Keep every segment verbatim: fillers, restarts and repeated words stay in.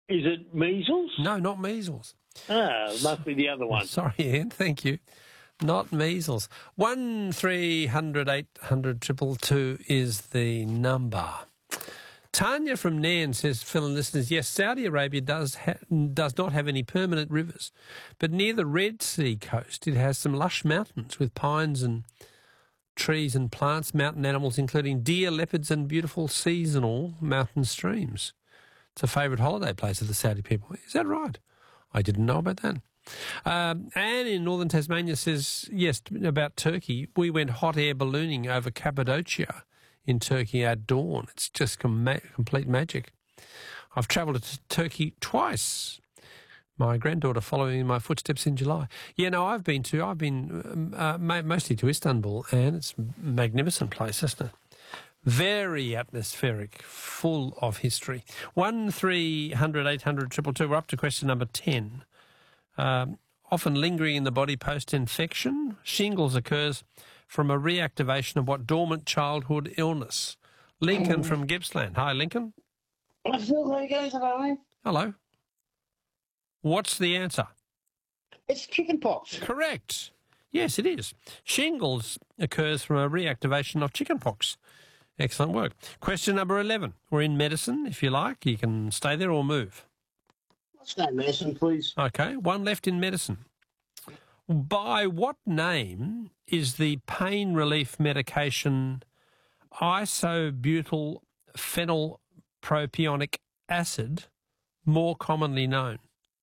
Is it measles? No, not measles. Ah, it must be the other one. Sorry, Ian. Thank you. Not measles. One three hundred eight hundred triple two is the number. Tanya from Nairn says, fellow listeners, yes, Saudi Arabia does ha- does not have any permanent rivers, but near the Red Sea coast it has some lush mountains with pines and trees and plants, mountain animals including deer, leopards and beautiful seasonal mountain streams. It's a favourite holiday place of the Saudi people. Is that right? I didn't know about that. Um, Anne in northern Tasmania says, yes, about Turkey. We went hot air ballooning over Cappadocia in Turkey at dawn. It's just com- complete magic. I've travelled to Turkey twice. My granddaughter following in my footsteps in July. Yeah, no, I've been to, I've been uh, mostly to Istanbul, and it's a magnificent place, isn't it? Very atmospheric, full of history. One three hundred eight hundred triple two. We're up to question number ten. Um, often lingering in the body post-infection, shingles occurs from a reactivation of what dormant childhood illness? Lincoln from Gippsland. Hi, Lincoln. Hello. Hello. What's the answer? It's chickenpox. Correct. Yes, it is. Shingles occurs from a reactivation of chickenpox. Excellent work. Question number eleven. We're in medicine, if you like. You can stay there or move. Let's go medicine, please. Okay, one left in medicine. By what name is the pain relief medication isobutyl phenylpropionic acid more commonly known?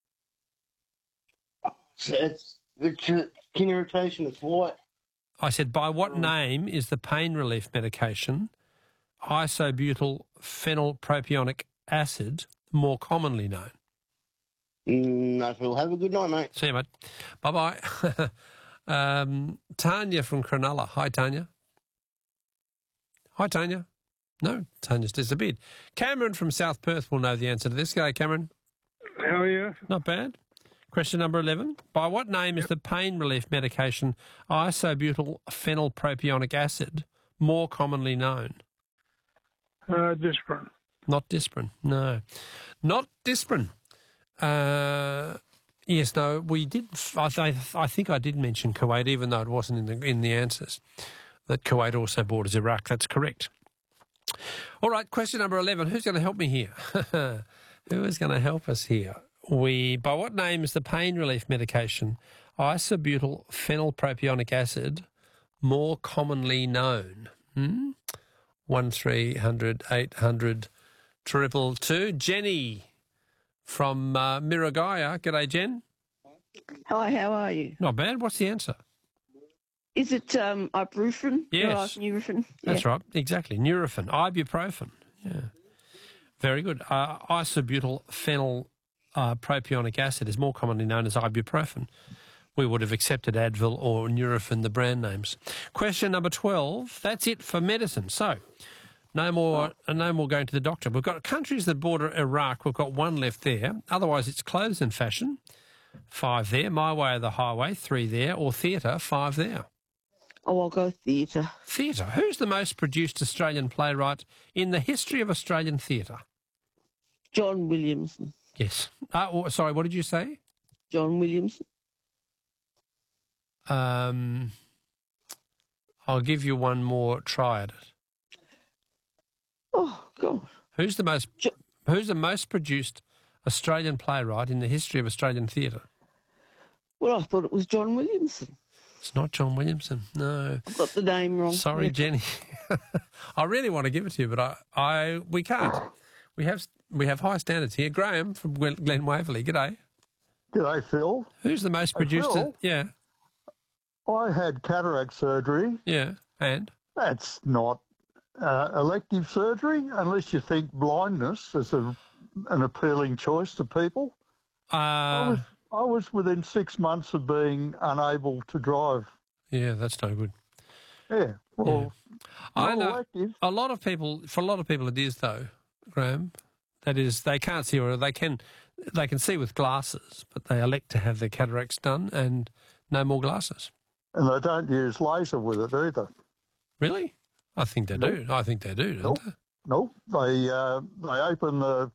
So it's, it's, uh, can you repeat it? What? I said, by what name is the pain relief medication isobutyl phenylpropionic acid more commonly known? Mm, no, Phil. Have a good night, mate. See you, mate. Bye-bye. um, Tanya from Cronulla. Hi, Tanya. Hi, Tanya. No, Tanya's disappeared. Cameron from South Perth will know the answer to this. G'day, Cameron. How are you? Not bad. Question number eleven. By what name yep. is the pain relief medication isobutyl phenylpropionic acid more commonly known? Uh, Disprin. Not Disprin, no. Not Disprin. Uh, yes, no, we did. I, I, I think I did mention Kuwait, even though it wasn't in the in the answers. That Kuwait also borders Iraq. That's correct. All right, question number eleven. Who's going to help me here? Who is going to help us here? We by what name is the pain relief medication isobutyl phenylpropionic acid more commonly known? Hmm? One three hundred eight hundred triple two. Jenny from uh, Miragaya. G'day, Jen. Hi, how are you? Not bad. What's the answer? Is it um, ibuprofen? Yes. Nurofen? That's yeah. right. Exactly. Nurofen. Ibuprofen. Yeah. Very good. Uh, isobutyl phenyl uh, propionic acid is more commonly known as ibuprofen. We would have accepted Advil or Nurofen, the brand names. Question number twelve. That's it for medicine. So, no more, uh, no more going to the doctor. We've got countries that border Iraq. We've got one left there. Otherwise, it's clothes and fashion. Five there. My Way or the Highway. Three there. Or theatre. Five there. Oh, I'll go theatre. Theatre. Who's the most produced Australian playwright in the history of Australian theatre? John Williamson. Yes. Uh, oh, sorry, what did you say? John Williamson. Um, I'll give you one more try at it. Oh, God. Who's the most Jo- Who's the most produced Australian playwright in the history of Australian theatre? Well, I thought it was John Williamson. It's not John Williamson, no. I've got the name wrong. Sorry, yeah. Jenny. I really want to give it to you, but I, I we can't. We have we have high standards here. Graham from Glen, Glen Waverley. G'day. G'day, Phil. Who's the most produced? Hey, Phil? Yeah. I had cataract surgery. Yeah, and? That's not uh, elective surgery, unless you think blindness is a, an appealing choice to people. Uh, I, was, I was within six months of being unable to drive. Yeah, that's no good. Yeah, well, yeah. I know elective. a lot of people. For a lot of people, it is though, Graham. That is, they can't see, or they can, they can see with glasses, but they elect to have their cataracts done and no more glasses. And they don't use laser with it either. Really? I think they Nope. do. I think they do, don't Nope. they? No, they uh, they open the